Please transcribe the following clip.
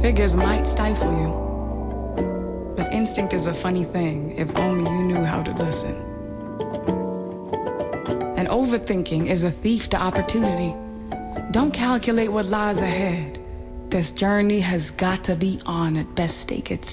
Figures might stifle you, but instinct is a funny thing if only you knew how to listen. And overthinking is a thief to opportunity. Don't calculate what lies ahead. This journey has got to be on at best stake. It's